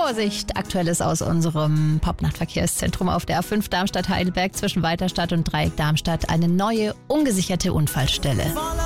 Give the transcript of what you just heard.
Vorsicht, Aktuelles aus unserem Popnachtverkehrszentrum auf der A5 Darmstadt-Heidelberg zwischen Weiterstadt und Dreieck Darmstadt. Eine neue, ungesicherte Unfallstelle.